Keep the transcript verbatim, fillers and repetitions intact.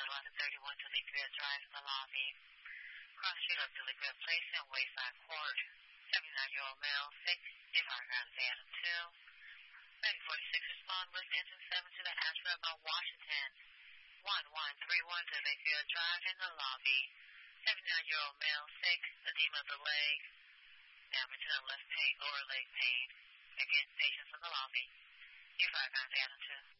eleven thirty-one Delequia Drive in the lobby. Cross street of Delequia Place and Wayside Court. seventy-nine-year-old male, sick, Department Van two. thirty forty-six respond with engine seven to the Ashford Mount Washington. one one three one Delequia Drive in the lobby. seventy-nine-year-old male, sick, edema of the leg, damage to the left pain, lower leg pain. Again, patients in the lobby. Department Van two.